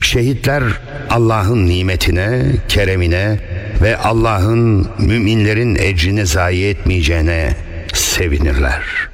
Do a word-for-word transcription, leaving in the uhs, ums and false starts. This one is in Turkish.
Şehitler Allah'ın nimetine, keremine ve Allah'ın müminlerin ecrini zayi etmeyeceğine sevinirler.